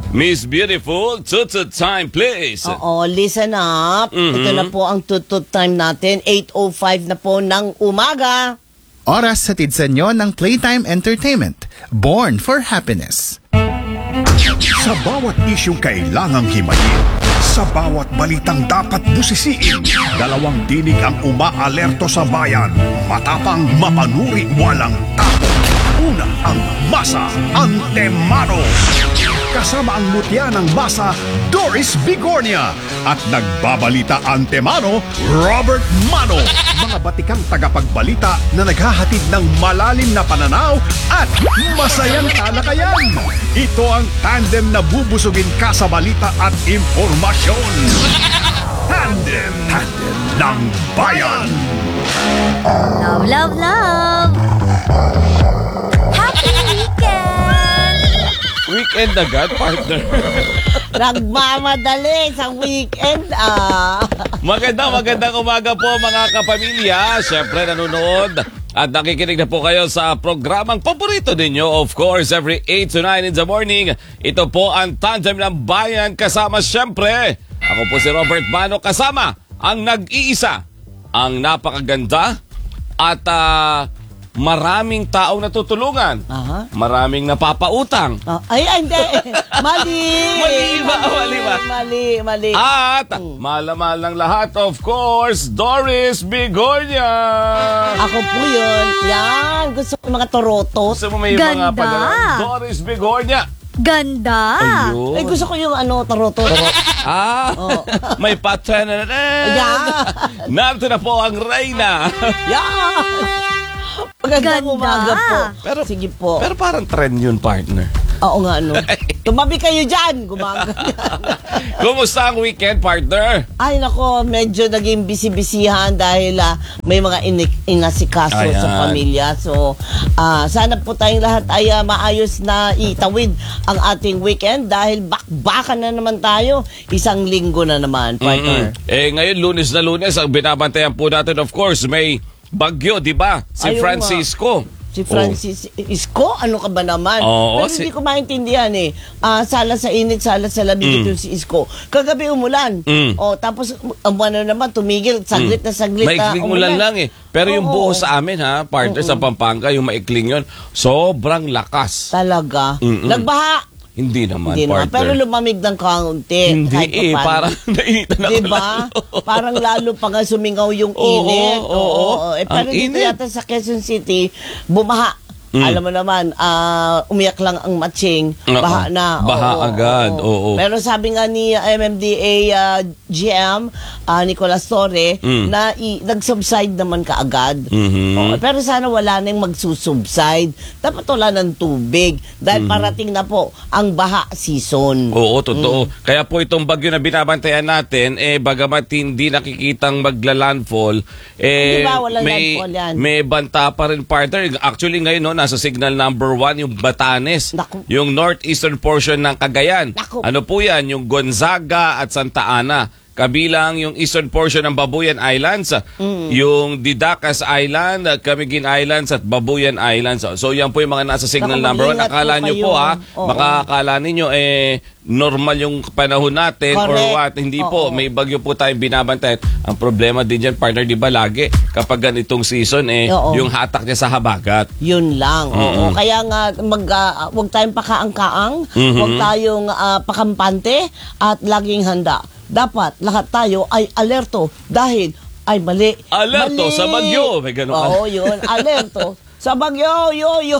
Miss Beautiful, tutut time, please. Oo, listen up. Ito na po ang tutut time natin. 8:05 na po ng umaga. Oras hatid sa inyo ng Playtime Entertainment. Born for Happiness. Sa bawat isyong kailangang himayin, sa bawat balitang dapat busisiin, dalawang tinig ang umaalerto sa bayan. Matapang, mapanuri, walang takot. Una ang Masa Antemano. Kasama ang mutya ng Masa, Doris Bigornia. At nagbabalita Antemano, Robert Mano. Mga batikang tagapagbalita na naghahatid ng malalim na pananaw at masayang talakayan. Ito ang tandem na bubusugin ka sa balita at impormasyon. Tandem ng Bayan. Love, love, love! Happy weekend! Weekend agad, partner. Nagmamadali sa weekend, Magandang umaga po mga kapamilya. Siyempre nanonood at nakikinig na po kayo sa programang paborito ninyo. Of course, every 8 to 9 in the morning. Ito po ang Tandem ng Bayan kasama siyempre. Ako po si Robert Mano kasama ang nag-iisa, ang napakaganda at maraming taong natutulungan. Maraming napapautang. Ay, hindi. Mali. Mali. At malamal ng lahat, of course, Doris Bigornia. Ako po yun. Yan. Gusto ko yung mga torotos. Gusto mo may mga Ganda. pagkakas? Doris Bigornia. Ganda! Ayun. Ay, gusto ko yung torotos. May pattern. Yeah. Narito na po ang Reyna. Yan. Magandang Ganda. umaga po. Sige po. Pero parang trend yun, partner. Oo nga, Tumabi kayo dyan. Gumaga. Kumusta ang weekend, partner? Ay, nako, medyo naging busy-busyhan dahil may mga inasikaso Ayan. sa pamilya. So, sana po tayong lahat ay maayos na itawid ang ating weekend dahil bakbakan na naman tayo. Isang linggo na naman, partner. Ngayon, Lunes na Lunes, ang binabantayan po natin, of course, may bagyo, di ba? Si Ayun Francisco. Si Francisco? Ano ka ba naman? Oo, Pero hindi ko maintindihan sala sa init, sala sa lamig ito si Isko. Kagabi umulan. Tapos naman tumigil. Saglit na saglit. Maikling ulan lang eh. Pero yung buho sa amin partner sa Pampanga, yung maikling yun, sobrang lakas. Talaga. Nagbaha. Hindi naman, Hindi naman. partner. Pero lumamig ng kaunti. Hindi parang nainitan ako. Diba? Parang lalo pa nga sumingaw yung init. Oo. Pero Ang dito init. yata sa Quezon City, bumaha. Alam mo naman, umiyak lang ang matching, baha na. Baha agad, oo. Pero sabi nga ni MMDA GM, Nicolas Torre, na nag-subside naman kaagad. Pero sana wala nang magsusubside. Dapat wala ng tubig dahil parating na po ang baha season. Oo, totoo. Kaya po itong bagyo na binabantayan natin, bagamat hindi nakikitang magla-landfall, Di ba, walang landfall yan. may banta pa rin, partner. Actually ngayon, nasa signal number 1 yung Batanes, Naku. yung northeastern portion ng Cagayan. Naku. Ano po yan? Yung Gonzaga at Santa Ana. Kabilang yung eastern portion ng Babuyan Islands, yung Didacas Island, Camiguin Islands at Babuyan Islands. So yan po yung mga nasa signal Naku, number 1. mag-ingat Akala po nyo kayo. po Oo. baka akala ninyo normal yung panahon natin or Correct. what. Hindi po, Oo. may bagyo po tayong binabantayan. Ang problema din dyan, partner, di ba lagi kapag ganitong season Oo. yung hatak niya sa habagat. Yun lang. Oo. Kaya nga, huwag tayong pakaang-kaang, huwag tayong pakampante, at laging handa. Dapat lahat tayo ay alerto dahil ay mali. Alerto Mali. sa bagyo. May ganun ka. Oo, yun. Alerto sa bagyo. Yo.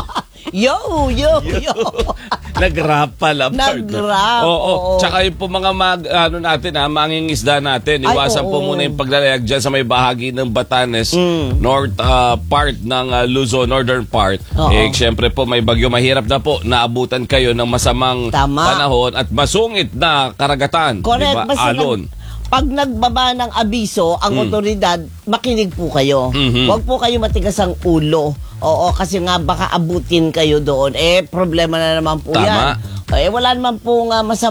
Nag-rap pala, partner. Nag-rap, Oo. oo. Tsaka yung po mga mangingisda natin, Ay, iwasan po oo. muna yung paglalayag dyan sa may bahagi ng Batanes, north part ng Luzon, northern part. Oo. Siyempre po may bagyo, mahirap na po naabutan kayo ng masamang Tama. panahon at masungit na karagatan. Correct. Diba? Basta Alon. pag nagbaba ng abiso ang otoridad, makinig po kayo. Huwag po kayo matigas ang ulo. Oo, kasi nga baka abutin kayo doon. Problema na naman po Tama. yan. Wala naman pong masama.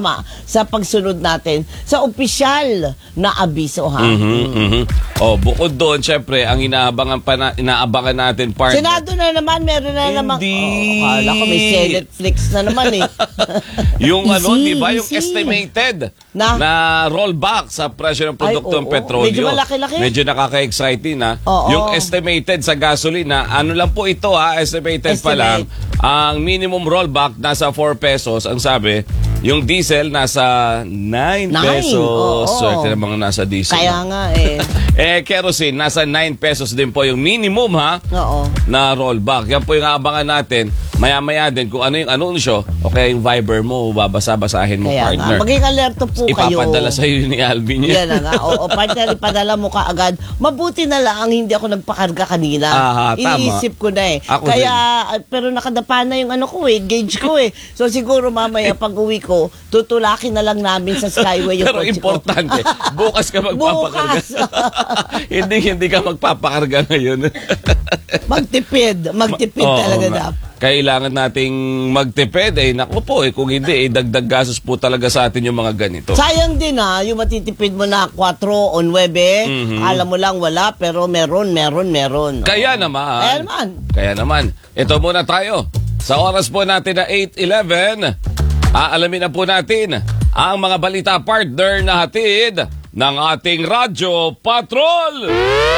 sa pagsunod natin sa opisyal na abiso, ha? Bukod doon, syempre, ang inaabangan natin, partner. Senado na naman, meron na naman. Hindi. Akala ko may Netflix na naman eh. Yung Easy, di ba, yung easy. estimated Na? rollback sa presyo ng produktong oo. petrolyo. Medyo malaki-laki. Medyo nakaka-exciting na. Oo. Yung estimated sa gasolina, ano lang po ito estimated pa lang. Ang minimum rollback nasa 4 pesos. Ang sabi, yung diesel nasa 9 pesos. Oo. Swerte na mga nasa diesel. Kaya nga eh. Kerosene, nasa 9 pesos din po yung minimum Oo. na rollback. Yan po yung aabangan natin. Maya-maya din kung ano yung anunsyo o kaya yung Viber mo, babasa-basahin mo, Kaya partner. nga. Maging alerto po kayo. Ipapadala sa'yo ni Alvin yan. Yan na nga. Oo, partner, ipadala mo kaagad. Mabuti na lang hindi ako nagpakarga kanina. Tama. Iniisip ko na eh. Ako Kaya, pero nakadapa na yung gauge ko eh. So siguro mamaya pag uwi ko, tutulakin na lang namin sa Skyway yung Pero kotse ko. importante, bukas ka magpapakarga. Bukas. hindi ka magpapakarga ngayon. Magtipid Oo talaga nga. dapat. Kailangan nating magtipid. Naku po, kung hindi, dagdag gastos po talaga sa atin yung mga ganito. Sayang din yung matitipid mo na 4 o 9. Alam mo lang wala, pero meron. Kaya naman. Ito muna tayo. Sa oras po natin na 8:11, aalamin na po natin ang mga balita, partner, na hatid ng ating Radyo Patrol.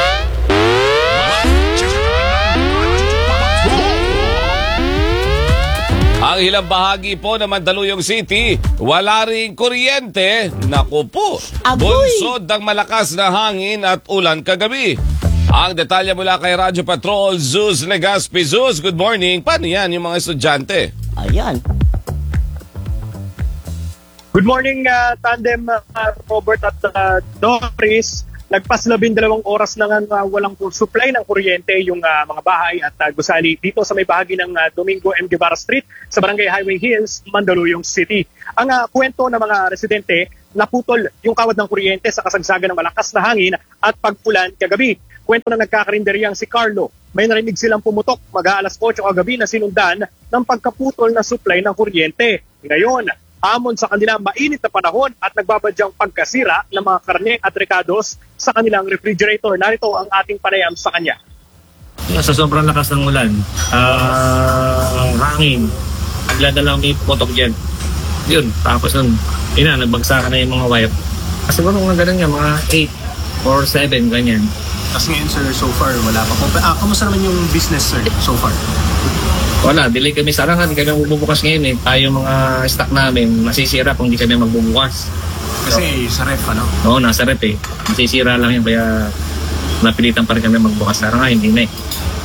Ang ilang bahagi po ng Mandaluyong City, wala ring kuryente. Naku po, Agoy! bunsod ng malakas na hangin at ulan kagabi. Ang detalye mula kay Radyo Patrol, Zeus Legaspi. Zeus, good morning. Paano yan yung mga estudyante? Ayan. Good morning, Tandem, Robert at Doris. Nagpas 12 oras na nga walang supply ng kuryente yung mga bahay at gusali dito sa may bahagi ng Domingo M. Guevara Street sa Barangay Highway Hills, Mandaluyong City. Ang kwento ng mga residente, naputol yung kawad ng kuryente sa kasagsagan ng malakas na hangin at pag-ulan kagabi. Kwento na nagkakarinderyang si Carlo, may narinig silang pumutok mag-aalas 8 kagabi na sinundan ng pagkaputol na supply ng kuryente. Ngayon, hamon sa kanilang mainit na panahon at nagbabadyang pagkasira ng mga karne at rekados sa kanilang refrigerator. Narito ang ating panayam sa kanya. Sa sobrang lakas ng ulan, hangin, bigla na lang may putok dyan. Yun, tapos nun, nagbagsakan na yung mga wire. Kasi mga ganun nga, mga 8 or 7, ganyan. Kasi ngayon sir, so far wala pa po. Kamusta naman yung business sir, so far? Wala, delay kami sa arangan, hindi kami magbubukas ngayon eh. Tayo mga stock namin, masisira kung hindi kami magbubukas. Kasi sa ref, ano? Oo, nasa ref eh. Masisira lang yun, kaya napilitan pa rin kami magbukas sa arangan, hindi na eh.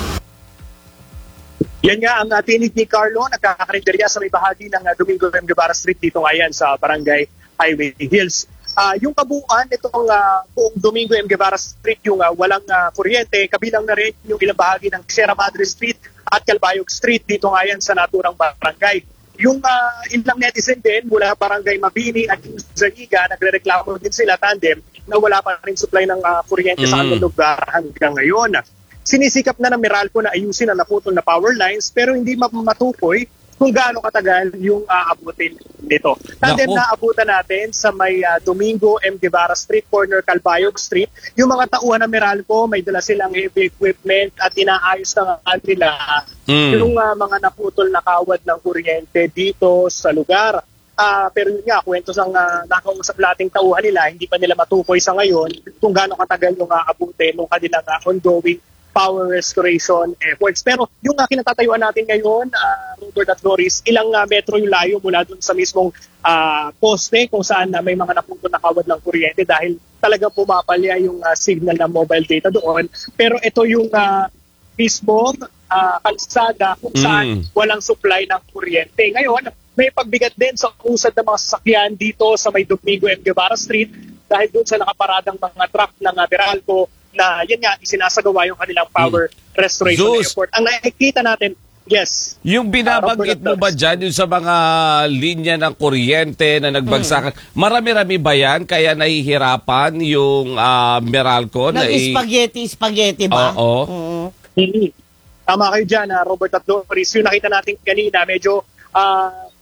Yan nga ang tinig ni Carlo, nagkakarinderya sa may bahagi ng Domingo M. Guevara Street dito ngayon sa Barangay Highway Hills. Yung kabuuan itong buong Domingo M. Guevara Street, yung walang kuryente, kabilang na rin yung ilang bahagi ng Sierra Madre Street at Calbayog Street dito ngayon sa naturang barangay. Yung ilang netizen din mula Barangay Mabini at Zaniga, nagrereklamo din sila, Tandem, na wala pa rin supply ng kuryente sa kanilang lugar hanggang ngayon. Sinisikap na ng Meralco na ayusin ang naputol na power lines pero hindi matukoy kung gaano katagal yung aabutin nito. Tandem na abutan natin sa may Domingo M. Guevara Street, corner Calbayog Street. Yung mga tauhan ng Meralco, may dala silang heavy equipment at inaayos na nila yung mga naputol na kawad ng kuryente dito sa lugar. Pero yun nga, kwento sang nakausap nating tauhan nila, hindi pa nila matukoy sa ngayon kung gaano katagal yung aabutin ng kanilang ongoing power restoration efforts. Pero yung kinatatayuan natin ngayon, Robert at Doris, ilang metro yung layo mula dun sa mismong poste kung saan may mga naputol na kawad ng kuryente dahil talagang pumapalya yung signal ng mobile data doon. Pero ito yung mismong kalsada kung saan walang supply ng kuryente. Ngayon, may pagbigat din sa usad ng mga sasakyan dito sa may Domingo M. Guevara Street dahil doon sa nakaparadang mga truck ng Meralco na yan nga, isinasagawa yung kanilang power restoration effort. Ang nakikita natin, yes. Yung binabanggit mo ba dyan, yung sa mga linya ng kuryente na nagbagsakan, marami-rami ba yan? Kaya nahihirapan yung Meralco? Spaghetti ba? Oo. Tama kayo dyan, Robert at Doris. Yung nakita natin kanina, medyo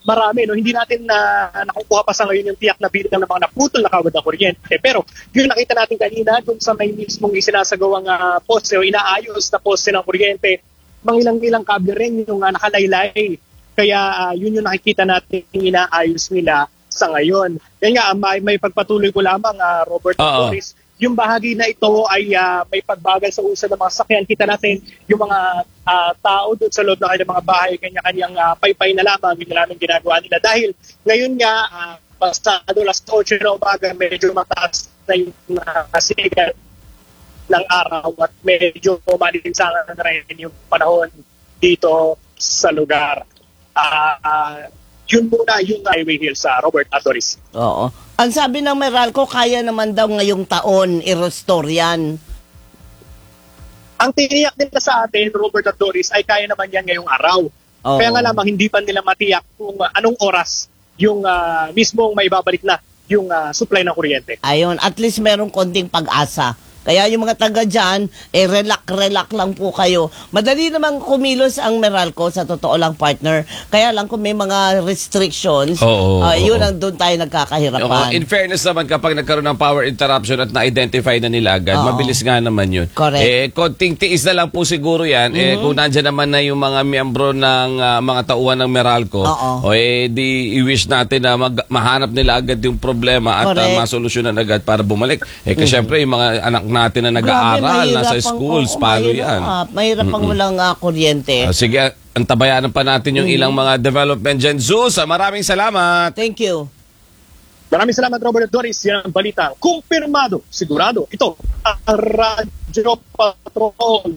marami, no? Hindi natin nakukuha pa sa ngayon yung tiyak na bilang ng mga naputol na kawad ng kuryente. Pero yung nakita natin kanina dun sa may mismong isinasagawang poste o inaayos na poste ng kuryente, mangilang-ilang kable rin yung nakalaylay. Kaya yun yung nakikita natin inaayos nila sa ngayon. Yan nga, may pagpatuloy ko lamang, Robert Torres. Yung bahagi na ito ay may pagbagal sa uso ng mga sakyan. Kita natin yung mga tao doon sa loob ng kanilang mga bahay, kanya-kanyang paypay na lamang, yun na lamang ginagawa nila. Dahil ngayon nga, pasado alas 8 na umaga, medyo mataas na yung sigat ng araw at medyo malinsangan na rin yung panahon dito sa lugar. Yun muna yung Highway Hills sa Robert Atoris. Oo. Ang sabi ng Meralco, kaya naman daw ngayong taon i-restore yan. Ang tiniyak nila sa atin, Robert Atoris, ay kaya naman yan ngayong araw. Oo. Kaya nga lamang hindi pa nila matiyak kung anong oras yung mismong may babalik na yung supply ng kuryente. Ayun, at least merong konting pag-asa. Kaya yung mga taga dyan, relax lang po kayo. Madali namang kumilos ang Meralco, sa totoo lang, partner. Kaya lang kung may mga restrictions, yun ang doon tayo nagkakahirapan. In fairness naman, kapag nagkaroon ng power interruption at na-identify na nila agad, mabilis nga naman yun. Correct. Konting tiis na lang po siguro yan. Kung nandyan naman na yung mga miyembro ng mga tauhan ng Meralco, di i-wish natin na mahanap nila agad yung problema at masolusyonan agad para bumalik. Kasi syempre, yung mga anak natin na nag-aaral, nasa schools, paano yan? Mahirap ang walang kuryente. Sige, antabayanan pa natin yung ilang mga development dyan. Zeus, maraming salamat. Thank you. Maraming salamat, Robert Doris. Yan ang balita. Kumpirmado, sigurado. Ito, ang Radyo Patrol.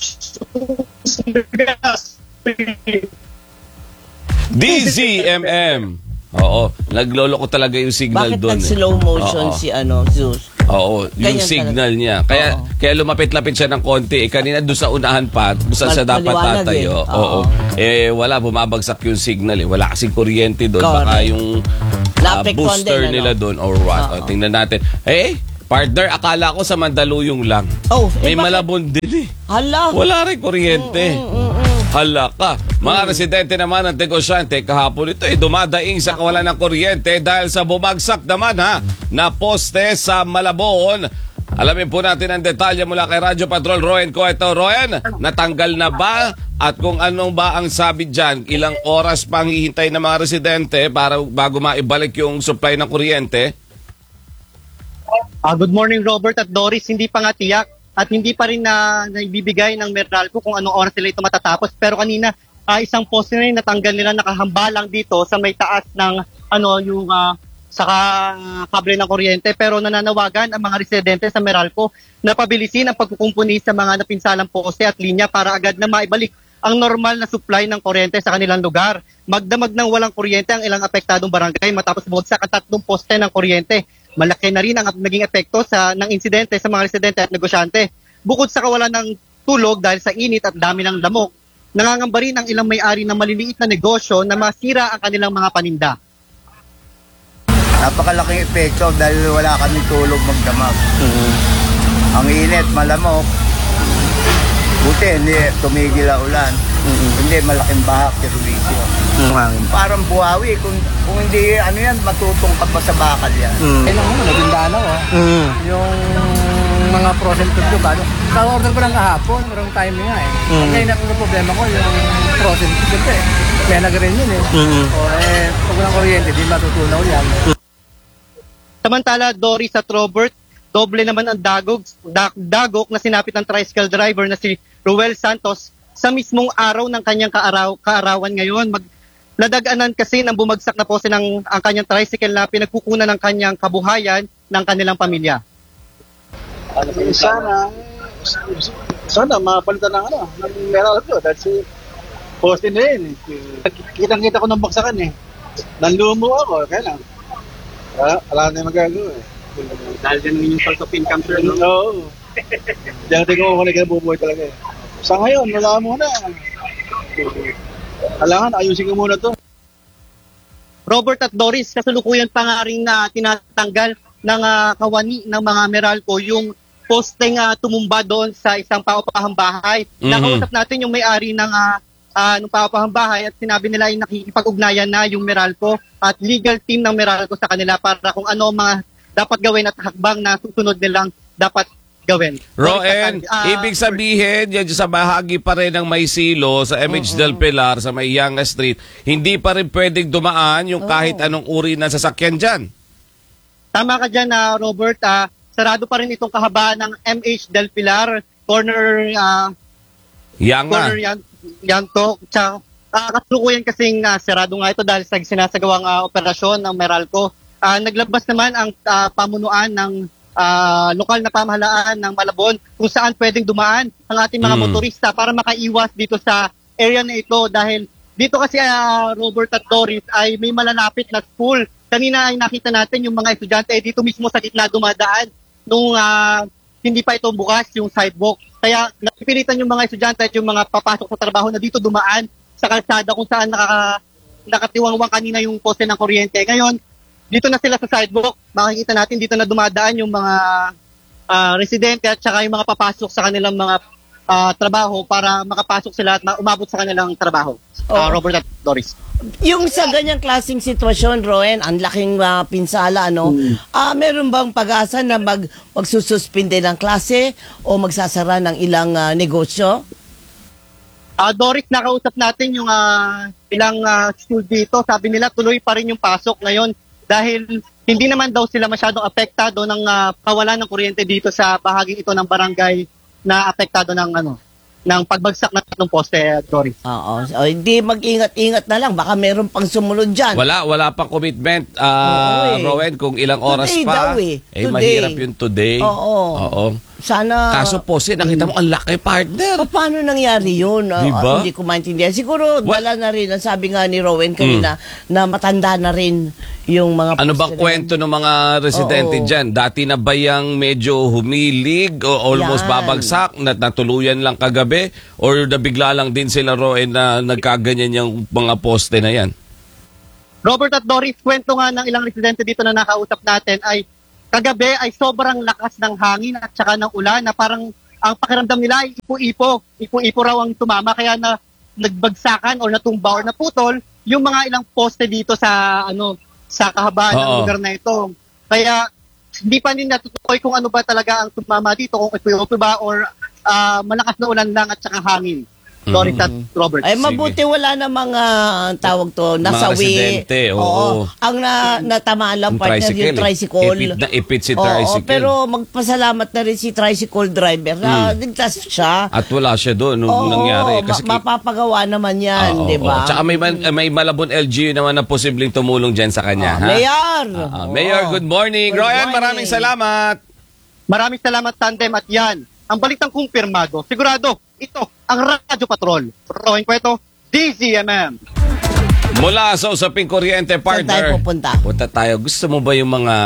DZMM. Oo, naglolo ko talaga yung signal doon. Bakit nag-slow motion si Zeus? Oo, yung signal niya. Kaya lumapit-lapit siya ng konti. Kanina doon sa unahan pa, kung saan siya dapat tatayo. Wala, bumabagsak yung signal. Wala kasing kuryente doon. Baka yung booster nila doon or what. Tingnan natin. Partner, akala ko sa Mandaluyong lang. May Malabon din eh. Hala. Wala rin kuryente. Hala ka. Mga residente naman ng negosyante kahapon ito dumadaing sa kawalan ng kuryente dahil sa bumagsak naman na poste sa Malabon. Alamin po natin ang detalye mula kay Radyo Patrol Roen Coeto. Roen, natanggal na ba? At kung anong ba ang sabi dyan, ilang oras pang hihintay ng mga residente bago maibalik yung supply ng kuryente? Good morning, Robert at Doris. Hindi pa nga tiyak at hindi pa rin na naibibigay ng Meralco kung anong oras nila ito matatapos. Pero kanina, isang poste na rin natanggal nila, nakahambalang dito sa may taas ng yung saka kable ng kuryente. Pero nananawagan ang mga residente sa Meralco na pabilisin ang pagkukumpuni sa mga napinsalang poste at linya para agad na maibalik ang normal na supply ng kuryente sa kanilang lugar. Magdamag ng walang kuryente ang ilang apektadong barangay matapos bumagsak ang 3 poste ng kuryente. Malaki na rin ang naging epekto ng insidente sa mga residente at negosyante. Bukod sa kawalan ng tulog dahil sa init at dami ng lamok, nangangamba rin ang ilang may-ari ng maliliit na negosyo na masira ang kanilang mga paninda. Napakalaking epekto dahil wala kami tulog magdamag. Ang init, malamok. Buti, hindi tumigil ang ulan. Hindi, malaking bahak, servisyo. Parang buhawi, kung hindi, matutungkad pa sa bakal yan. Nagindaan ako. Yung mga frozen food ko ba? Ka-order ko lang kahapon, merong time nga eh. Ngayon ang problema ko, yung frozen food ko eh. Kaya nag-rin yun eh. Pag walang kuryente, di matutunaw yan. Samantala, Doris at Robert, doble naman ang dagok na sinapit ng tricycle driver na si Ruel Santos sa mismong araw ng kanyang kaarawan ngayon. Nadaganan kasi ng bumagsak na pose ang kanyang tricycle na pinagkukunan ng kanyang kabuhayan ng kanilang pamilya. Sana mapalitan ng meron ko. That's it. Poste na yun. Kitang-kita ko ng baksakan eh. Nanlumo ako, kaya lang. Alam na yung magagawa eh. Dahil yan yung sort of income sir, no? Oo. Diyan tingin ko kung nagkabubuhay talaga eh. Sa ngayon, wala muna. Kailangan, ayusin ko muna to. Robert at Doris, kasalukuyan pa nga rin na tinatanggal ng kawani ng mga Meralco yung posteng tumumba doon sa isang paupahan bahay. Nakausap natin yung may-ari ng nung papahambahay at sinabi nila ay nakikipag-ugnayan na yung Meralco at legal team ng Meralco sa kanila para kung ano mga dapat gawin at hakbang na susunod nilang dapat gawin. Roen, ibig sabihin, yan sa bahagi pa rin ng Maysilo, sa MH Del Pilar, sa may Yanga Street, hindi pa rin pwedeng dumaan yung kahit anong uri ng sasakyan dyan. Tama ka dyan, Robert. Sarado pa rin itong kahabaan ng MH Del Pilar, corner Yanga. Yan to. Kasalukuyan kasing sarado nga ito dahil sa sinasagawang operasyon ng Meralco. Naglabas naman ang pamunuan ng lokal na pamahalaan ng Malabon kung saan pwedeng dumaan ang ating mga motorista para makaiwas dito sa area na ito dahil dito kasi Robert at Doris ay may malalapit na school. Kanina ay nakita natin yung mga estudyante dito mismo sa gitna dumadaan nung hindi pa ito bukas yung sidewalk. Kaya napipilitan yung mga estudyante at yung mga papasok sa trabaho na dito dumaan sa kalsada kung saan nakatiwangwang kanina yung poste ng kuryente. Ngayon, dito na sila sa sidewalk. Makikita natin dito na dumadaan yung mga residente at saka yung mga papasok sa kanilang mga trabaho para makapasok sila at umabot sa kanilang trabaho. Robert at Doris. Yung sa ganyang klaseng sitwasyon, Roen, ang laking pinsala, ano? Meron bang pag-asa na magsususpinde ng klase o magsasara ng ilang negosyo? Doris, nakausap natin yung ilang school dito. Sabi nila tuloy pa rin yung pasok ngayon dahil hindi naman daw sila masyadong apektado ng kawalan ng kuryente dito sa bahaging ito ng barangay na apektado ng ng pagbagsak ng tatlong poste, Doris. Oo. So, hindi mag-ingat-ingat na lang. Baka meron pang sumunod dyan. Wala pang commitment, Rowen, kung ilang oras today pa. Daw, today. Mahirap yung today. Oo. Sana... Kaso poste, nakita mo ang laki, partner. Paano nangyari yun? Diba? Hindi ko maintindihan. Siguro, dala na rin. Ang sabi nga ni Rowen kanina, na matanda na rin yung mga... Ano bang kwento ng mga residente dyan? Dati na ba yung medyo humilig o almost babagsak na natuluyan lang kagabi? Or nabigla lang din sila, Roen, na nagkaganyan yung mga poste na yan? Robert at Doris, kwento nga ng ilang residente dito na nakausap natin ay kagabi ay sobrang lakas ng hangin at saka ng ulan na parang ang pakiramdam nila ay ipo-ipo raw ang tumama kaya na nagbagsakan o natumba o naputol yung mga ilang poste dito sa sa kahabaan ng lugar na ito. Kaya hindi pa din natutukoy kung ano ba talaga ang tumama dito, kung ipo-ipo ba or malakas na ulan lang at saka hangin. Doris at Robert. Ay, mabuti wala na mga tawag to, nasawi. Mga residente, oo. Ang natamaan lang partner yung tricycle. Ipit si tricycle. Pero magpasalamat na rin si tricycle driver na ligtas siya. At wala siya doon nung nangyari. Kasi mapapagawa naman yan, di ba? Tsaka may Malabon LGU naman na posibleng tumulong dyan sa kanya. Mayor! Mayor, good morning. Royan, maraming salamat. Maraming salamat, Tandem. At yan, ang balitang kumpirmado. Sigurado, ito ang Radyo Patrol. Rowan Cueto, DZMM. Mula sa usaping kuryente, partner. Saan tayo pupunta? Punta tayo. Gusto mo ba yung mga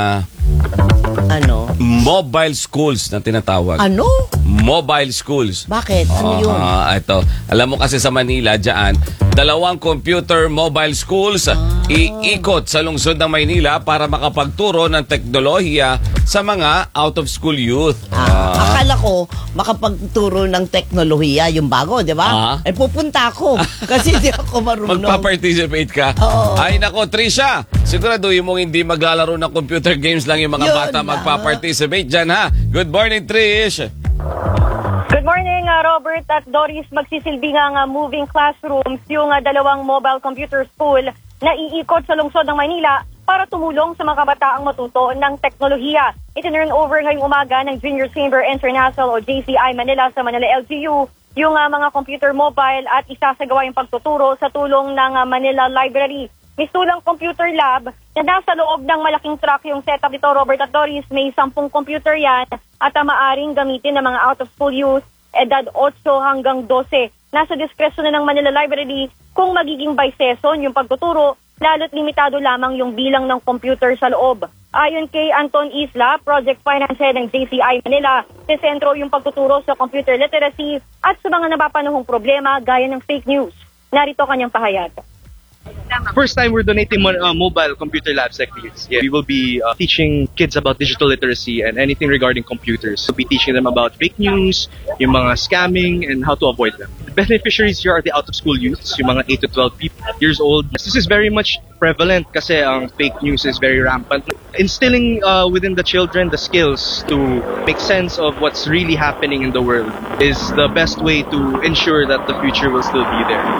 mobile schools na tinatawag? Ano? Mobile schools. Bakit? Ano yun? Ito. Alam mo kasi sa Manila, dyan, 2 computer mobile schools iikot sa lungsod ng Maynila para makapagturo ng teknolohiya sa mga out-of-school youth. Akala ko makapagturo ng teknolohiya yung bago, di ba? Pupunta ako kasi hindi ako marunong. Magpa-participate ka? Ay nako, Trisha, siguraduhin mong hindi maglalaro ng computer games lang yung mga bata magpa-participate dyan, ha? Good morning, Trish. Good morning, Robert at Doris. Magsisilbi nga moving classrooms yung 2 mobile computer school na iikot sa lungsod ng Maynila para tumulong sa mga kabataang matuto ng teknolohiya. Itinurn over ngayong umaga ng Junior Chamber International o JCI Manila sa Manila LGU yung mga computer mobile at isasagawa yung pagtuturo sa tulong ng Manila Library. Misulang computer lab na nasa loob ng malaking truck yung setup dito, Robert at Doris. May 10 computer yan at maaring gamitin ng mga out-of-school youth edad 8 hanggang 12. Nasa diskresyon na ng Manila Library kung magiging by session yung pagtuturo, lalo't limitado lamang yung bilang ng computer sa loob. Ayon kay Anton Isla, Project Finance Head ng JCI Manila, sa sentro yung pagtuturo sa computer literacy at sa mga napapanahong problema gaya ng fake news. Narito kanyang pahayag. First time we're donating mobile computer labs like these. Yeah, we will be teaching kids about digital literacy and anything regarding computers. We'll be teaching them about fake news, yung mga scamming, and how to avoid them. beneficiaries here are the out-of-school youths, yung mga 8 to 12 years old. This is very much prevalent kasi ang fake news is very rampant. Instilling within the children the skills to make sense of what's really happening in the world is the best way to ensure that the future will still be there.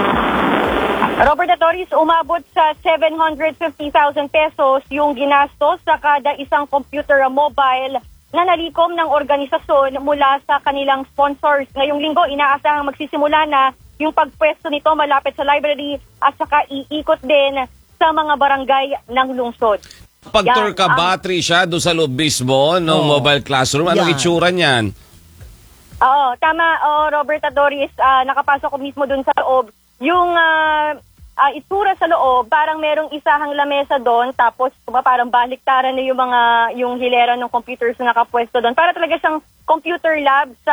Robert Atoris, umabot sa 750,000 pesos yung ginastos sa kada isang computer mobile na nalikom ng organisasyon mula sa kanilang sponsors. Ngayong linggo, inaasahang magsisimula na yung pagpwesto nito malapit sa library at saka iikot din sa mga barangay ng lungsod. Pag-tour ka, battery siya doon sa loob mismo ng mobile classroom. Anong itsura niyan? Oo, tama, Robert Atoris, nakapasok ko mismo doon sa loob. Yung itsura sa loob, parang merong isahang lamesa doon, tapos parang baliktaran na yung hilera ng computers na nakapwesto doon. Para talaga siyang computer lab sa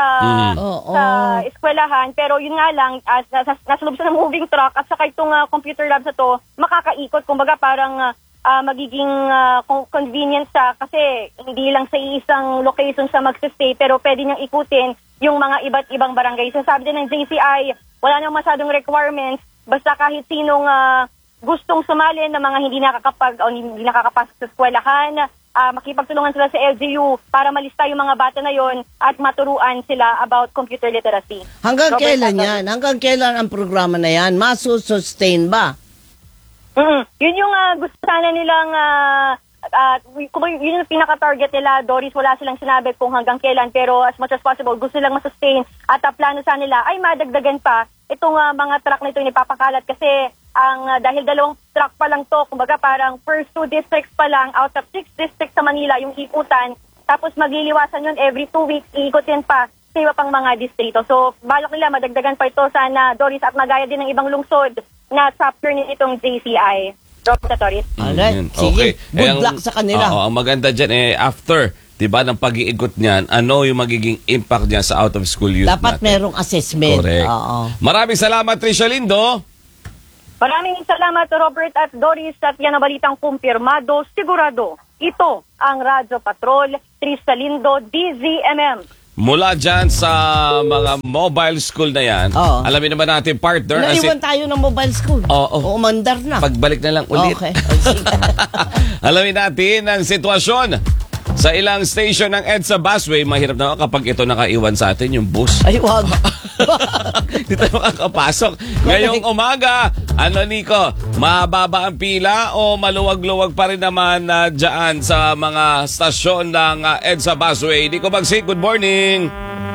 eskwelahan, pero yun nga lang, nasa loob siya ng moving truck at saka itong computer lab sa to, makakaikot, kumbaga parang magiging convenient siya kasi hindi lang sa isang location siya magsistay, pero pwede niyang ikutin yung mga iba't ibang barangay. So sabi din ng JCI, wala nang masyadong requirements, basta kahit sinong gustong sumali ng mga hindi nakakapasok sa eskwelahan, makipagtulungan sila sa LGU para malista yung mga bata na yon at maturuan sila about computer literacy. Hanggang kailan yan? Hanggang kailan ang programa na yan? Masustain ba? Yun yung gusto sana nilang yun yung pinaka-target nila, Doris. Wala silang sinabi kung hanggang kailan, pero as much as possible gusto nilang masustain at plano sa nila ay madagdagan pa itong mga truck na ito yung ipapakalat kasi dahil 2 truck pa lang to, kumbaga parang first 2 districts pa lang out of 6 districts sa Manila yung ikutan, tapos magliliwasan yun every 2 weeks, iikutin pa sa iba pang mga distrito. So balak nila madagdagan pa ito sana, Doris, at magaya din ng ibang lungsod na chapter nitong JCI. Robert Atoris. Alright, sige. Good luck sa kanila. Ang maganda dyan after, diba, ng pag-iikot niyan, ano yung magiging impact niya sa out-of-school youth dapat natin? Merong assessment. Correct. Maraming salamat, Trisha Lindo. Maraming salamat, Robert at Doris, at yan ang balitang kumpirmado, sigurado. Ito ang Radyo Patrol, Trisha Lindo, DZMM. Mula dyan sa mga mobile school na yan, alamin naman natin, partner. Naiwan tayo ng mobile school. Umandar na. Pagbalik na lang ulit. Okay. Alamin natin ang sitwasyon sa ilang station ng EDSA busway. Mahirap na kapag ito nakaiwan sa atin, yung bus. Ay, wag. Hindi tayo makakapasok. Ngayong umaga, Nico, mababa ang pila o maluwag-luwag pa rin naman dyan sa mga stasyon ng EDSA busway? Nico Bagsik, good morning.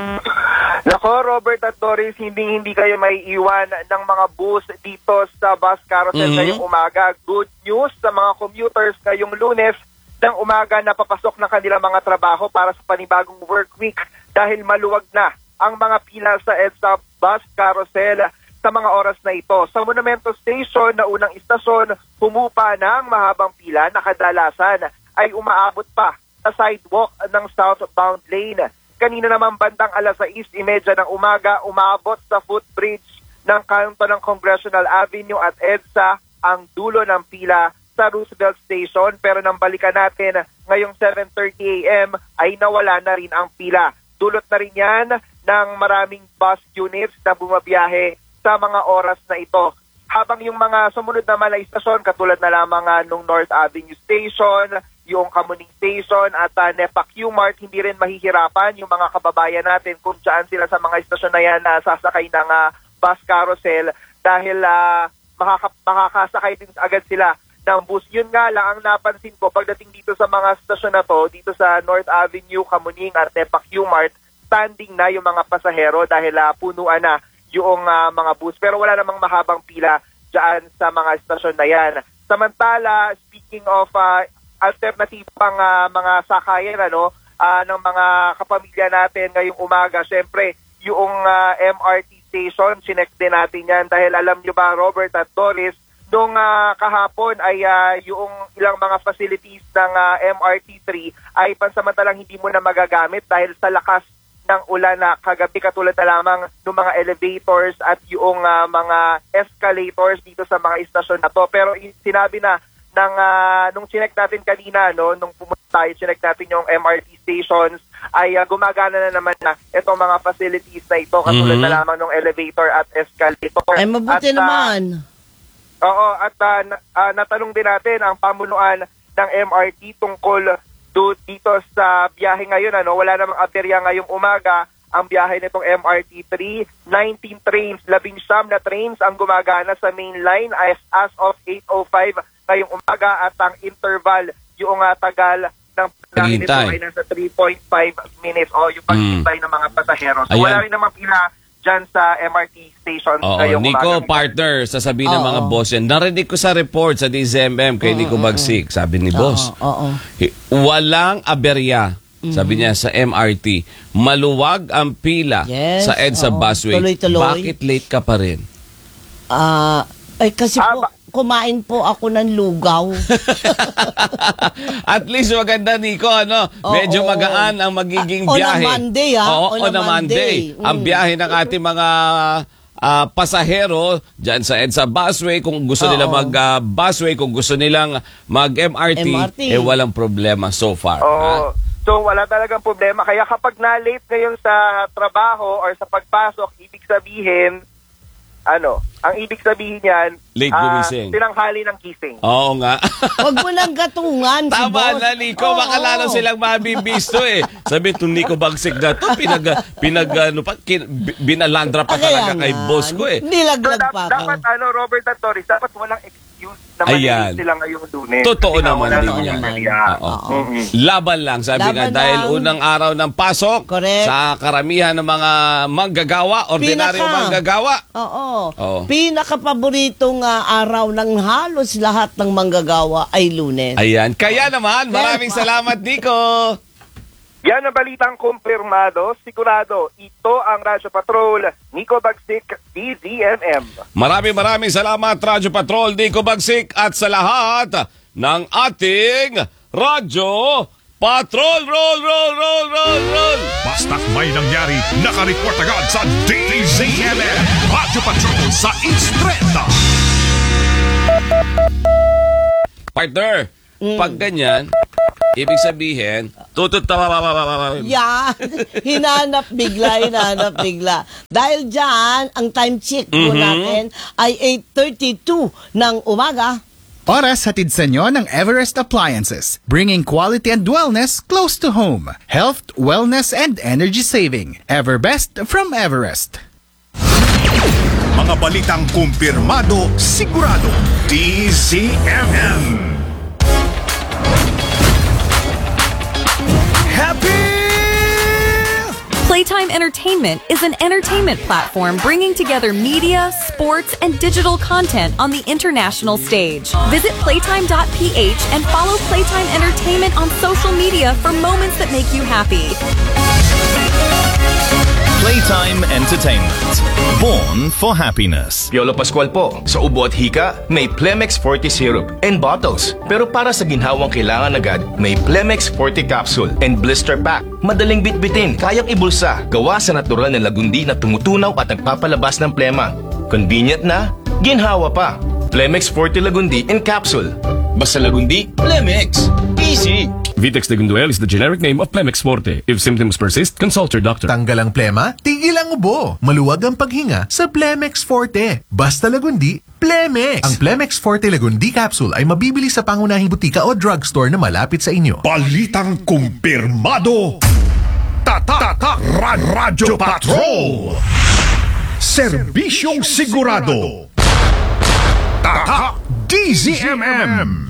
Nako, Robert at Doris, hindi kayo may iwan ng mga bus dito sa bus carousel ngayong umaga. Good news sa mga commuters ngayong Lunes ng umaga na papasok ng kanilang mga trabaho para sa panibagong work week dahil maluwag na ang mga pila sa EDSA bus carousel sa mga oras na ito. Sa Monumento Station na unang istasyon, humupa na ang mahabang pila na kadalasan ay umaabot pa sa sidewalk ng southbound lane. Kanina naman bandang 6:30 ng umaga, umabot sa footbridge ng kanto ng Congressional Avenue at EDSA ang dulo ng pila sa Roosevelt Station, pero nang balikan natin ngayong 7:30 a.m. ay nawala na rin ang pila. Dulot na rin yan ng maraming bus units na bumabiyahe sa mga oras na ito. Habang yung mga sumunod naman na istasyon, katulad na lamang nung North Avenue Station, yung Kamuning Station at NEPA Q-Mart, hindi rin mahihirapan yung mga kababayan natin kung saan sila sa mga istasyon na yan na sasakay ng bus carousel dahil makakasakay din agad sila ng bus. Yun nga lang ang napansin ko pagdating dito sa mga stasyon na to, dito sa North Avenue, Kamuning at NEPA Q-Mart, standing na yung mga pasahero dahil punuan na yung mga bus. Pero wala namang mahabang pila dyan sa mga estasyon na yan. Samantala, speaking of alternative pang mga sakayan ng mga kapamilya natin ngayong umaga, syempre yung MRT station, sinek din natin yan dahil alam nyo ba, Robert at Doris, nung kahapon ay yung ilang mga facilities ng MRT3 ay pansamantalang hindi mo na magagamit dahil sa lakas ng ulan na kagabi, katulad na lamang ng mga elevators at yung mga escalators dito sa mga istasyon na to. Pero sinabi na nung chinek natin kanina, no, nung pumunta tayo, chinek natin yung MRT stations, ay gumagana na naman na itong mga facilities na ito, katulad na lamang ng elevator at escalator. Ay, mabuti naman. Oo, at natanong din natin ang pamunuan ng MRT tungkol dito sa biyahe ngayon. Wala namang aberya ngayong umaga. Ang biyahe nitong MRT3, 19 trains, 19 na trains ang gumagana sa main line as of 8:05 ngayong umaga, at ang interval, yung tagal ng biyahe nito ay nasa 3.5 minutes o yung paghintay ng mga pasahero. So wala rin naman pila dyan sa MRT station ngayong Nico, umaga. partner, sasabihin ng mga boss yan. Narinig ko sa report sa DZMM kay Nico Bagsik, sabi ni boss, walang aberya. Sabi niya sa MRT, maluwag ang pila sa EDSA busway. Tuloy-tuloy. Bakit late ka pa rin? Kasi po, kumain po ako ng lugaw. At least maganda, Nico, medyo magaan ang magiging biyahe. On a Monday, on a Monday. Ang biyahe ng ating mga pasahero dyan sa EDSA busway, kung gusto nila mag-busway, kung gusto nilang mag-MRT, walang problema so far. So wala talagang problema. Kaya kapag na-late ngayon sa trabaho or sa pagpasok, ibig sabihin, ang ibig sabihin yan, late gumising. Tinanghali ng gising. Oo nga. Huwag mo lang gatungan si Tama boss. na, Nico. Baka lalo silang mabibisto Sabi itong Nico Bagsik na ito, binalandra pa talaga kay boss ko Nilaglag pa ka. Dapat, Robert at Doris, dapat walang excuse na malilit sila ngayong Lunes. Totoo naman din yan. Laban lang, sabi nga, dahil unang araw ng pasok, sa karamihan ng mga manggagawa, ordinaryong manggagawa. Pinaka-paboritong araw ng halos lahat ng manggagawa ay Lunes. Ayan. Kaya naman, maraming salamat, Nico. Yan ang balitang kumpirmado, sigurado. Ito ang Radyo Patrol, Nico Bagsik, DZMM. Maraming salamat, Radyo Patrol, Nico Bagsik, at sa lahat ng ating Radyo Patrol. Roll! Basta't may nangyari, nakareport agad sa DZMM. Radyo Patrol sa Estrada. Partner, pag ganyan, ibig sabihin, Hinanap bigla. Dahil dyan, ang time check po natin ay 8:32 ng umaga. Oras hatid sa inyo ng Everest Appliances, bringing quality and wellness close to home. Health, wellness, and energy saving. Everbest from Everest. Mga balitang kumpirmado, sigurado. DZMM. Playtime Entertainment is an entertainment platform bringing together media, sports, and digital content on the international stage. Visit playtime.ph and follow Playtime Entertainment on social media for moments that make you happy. Playtime Entertainment. Born for happiness. Piolo Pascual po. Sa ubo at hika, may Plemex Forte Syrup and bottles. Pero para sa ginhawang kailangan agad, may Plemex Forte Capsule and Blister Pack. Madaling bitbitin, kayang ibulsa. Gawa sa natural na lagundi na tumutunaw at nagpapalabas ng plema. Convenient na, ginhawa pa. Plemex Forte Lagundi in Capsule. Basta lagundi, Plemex. Easy. Vitex Legunduel is the generic name of Plemex Forte. If symptoms persist, consult your doctor. Tanggal ang plema, tigil ang ubo. Maluwag ang paghinga sa Plemex Forte. Basta lagundi, Plemex. Ang Plemex Forte Lagundi Capsule ay mabibili sa pangunahing butika o drugstore na malapit sa inyo. Balitang kumpirmado. Radyo Patrol. Serbisyong sigurado. DZMM.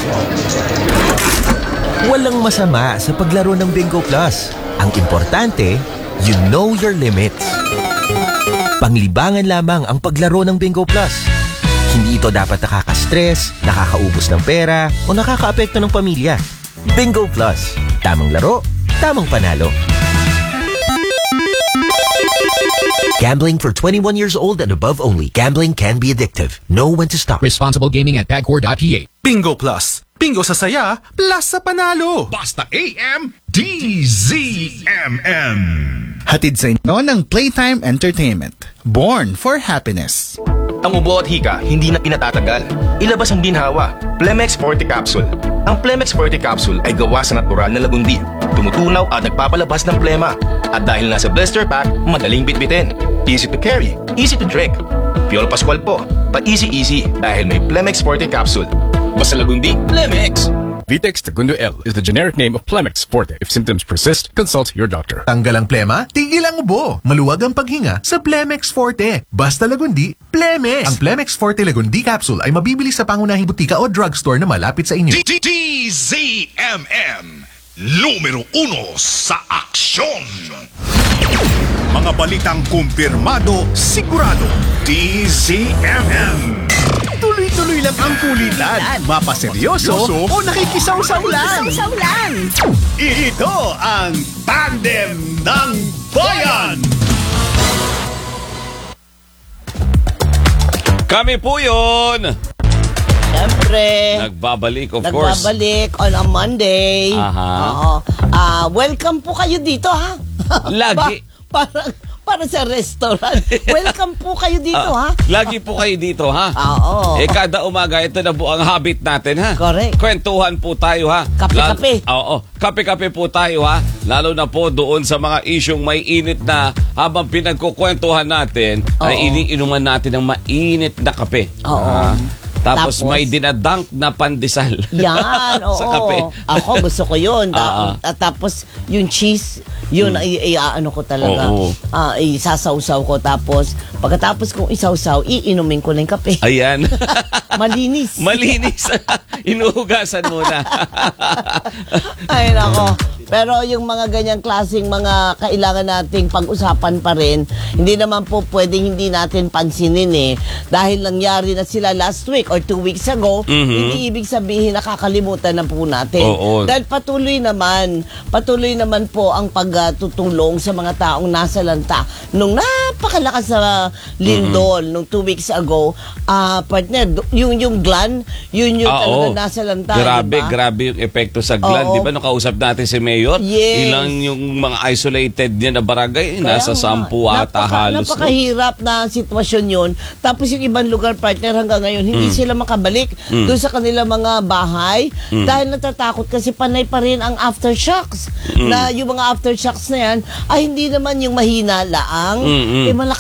Walang masama sa paglaro ng Bingo Plus. Ang importante, you know your limits. Panglibangan lamang ang paglaro ng Bingo Plus. Hindi ito dapat nakaka-stress, nakakaubos ng pera, o nakakaapekto ng pamilya. Bingo Plus. Tamang laro, tamang panalo. Gambling for 21 years old and above only. Gambling can be addictive. Know when to stop. Responsible gaming at bagcore.ph. Bingo Plus. Bingo sa saya, plus sa panalo. Basta AM, DZMM. Hatid sa inyo ng Playtime Entertainment. Born for happiness. Ang ubo at hika, hindi na pinatatagal. Ilabas ang ginhawa. Plemex Forte Capsule. Ang Plemex Forte Capsule ay gawa sa natural na lagundi. Tumutunaw at nagpapalabas ng plema. At dahil nasa blister pack, madaling bitbitin. Easy to carry, easy to drink. Piolo Pascual po, pa-easy-easy dahil may Plemex Forte Capsule. Basta lagundi, Plemex! Vitex Segundo L is the generic name of Plemex Forte. If symptoms persist, consult your doctor. Tanggal ang plema, tigil ang ubo. Maluwag ang paghinga sa Plemex Forte. Basta lagundi, Plemex. Ang Plemex Forte Lagundi Capsule ay mabibili sa pangunahing butika o drugstore na malapit sa inyo. DZMM, numero 1 sa aksyon. Mga balitang kumpirmado, sigurado. DZMM. Tuloy-tuloy lang ang kulitan. Mapaseryoso o nakikisawsaw lang. Ito ang Tandem ng Bayan. Kami po yun! Siyempre. Nagbabalik, of course. Nagbabalik on a Monday. Aha. Oo. Welcome po kayo dito, ha? Lagi. Para sa restaurant. Welcome po kayo dito, ha? Lagi po kayo dito, ha? Oo. Kada umaga, ito na po ang habit natin, ha? Correct. Kwentuhan po tayo, ha? Kape-kape. Oo. Kape-kape po tayo, ha? Lalo na po doon sa mga isyong may init na habang pinagkukwentuhan natin, ay iniinuman natin ng mainit na kape. Oo. Tapos may dinadunk na pandesal. Yan, oo. Sa kape. Ako gusto ko yun. Tapos yung cheese, yun ano ko talaga. Isasawsaw ko. Tapos pagkatapos kong isawsaw, iinumin ko na yung kape. Ayan. Malinis. Malinis. Inuhugasan muna. Ay, nako. Pero yung mga ganyang klaseng mga kailangan nating pag-usapan pa rin, hindi naman po pwedeng hindi natin pansinin eh. Dahil nangyari na sila last week or 2 weeks ago, hindi ibig sabihin nakakalimutan na po natin. Dahil patuloy naman po ang pagtutulong sa mga taong nasa lanta. Nung napakalakas na lindol, nung 2 weeks ago, partner, yung glan, yun yung talaga nasa lanta. Grabe yung epekto sa glan. Di ba nung kausap natin si Mayor? Yes. Ilang yung mga isolated niya na barangay, nasa 10 ata halos. Napakahirap na sitwasyon yun. Tapos yung ibang lugar, partner, hanggang ngayon, hindi sila makabalik doon sa kanilang mga bahay dahil natatakot kasi panay pa rin ang aftershocks. Na yung mga aftershocks na yan ay hindi naman yung mahina laang,